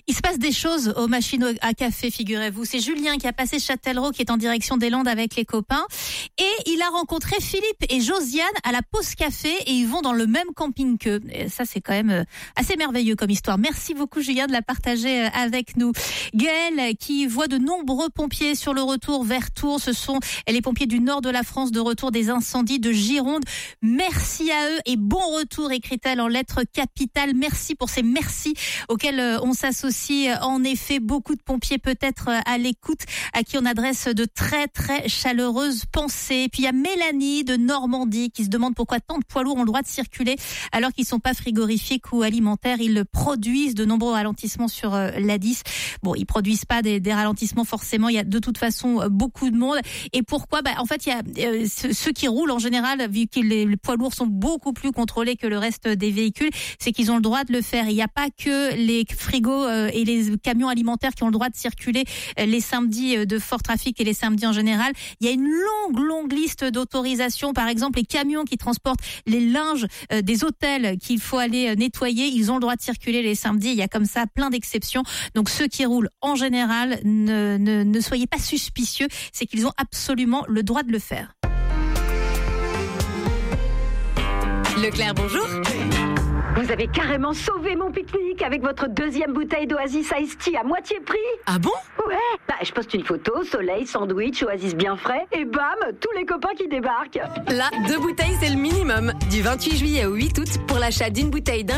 Il se passe des choses aux machines à café, figurez-vous. C'est Julien qui a passé Châtellerault, qui est en direction des Landes avec les copains. Et il a rencontré Philippe et Josiane à la pause café et ils vont dans le même camping qu'eux. Et ça, c'est quand même assez merveilleux comme histoire. Merci beaucoup, Julien, de la partager avec nous. Gaëlle, qui voit de nombreux pompiers sur le retour vers Tours. Ce sont les pompiers du nord de la France de retour des incendies de Gironde. Merci à eux et bon retour, écrit-elle en lettres capitales. Merci pour ces merci auxquels on s'associe. En effet, beaucoup de pompiers peut-être à l'écoute, à qui on adresse de très très chaleureuses pensées. Puis il y a Mélanie de Normandie qui se demande pourquoi tant de poids lourds ont le droit de circuler alors qu'ils sont pas frigorifiques ou alimentaires. Ils produisent de nombreux ralentissements sur l'A10. Bon, ils produisent pas des ralentissements forcément. Il y a de toute façon beaucoup de monde. Et pourquoi ? En fait, il y a ceux qui roulent en général, vu que les poids lourds sont beaucoup plus contrôlés que le reste des véhicules, c'est qu'ils ont le droit de le faire. Il n'y a pas que les frigos et les camions alimentaires qui ont le droit de circuler les samedis de fort trafic et les samedis en général. Il y a une longue liste d'autorisations. Par exemple, les camions qui transportent les linges des hôtels qu'il faut aller nettoyer, ils ont le droit de circuler les samedis. Il y a comme ça plein d'exceptions. Donc ceux qui roulent en général, ne soyez pas suspicieux. C'est qu'ils ont absolument le droit de le faire. Leclerc, bonjour. Vous avez carrément sauvé mon pique-nique avec votre deuxième bouteille d'Oasis Ice Tea à moitié prix. Ah bon ? Ouais. Je poste une photo, soleil, sandwich, Oasis bien frais, et bam, tous les copains qui débarquent. Là, 2 bouteilles, c'est le minimum. Du 28 juillet au 8 août, pour l'achat d'une bouteille d'un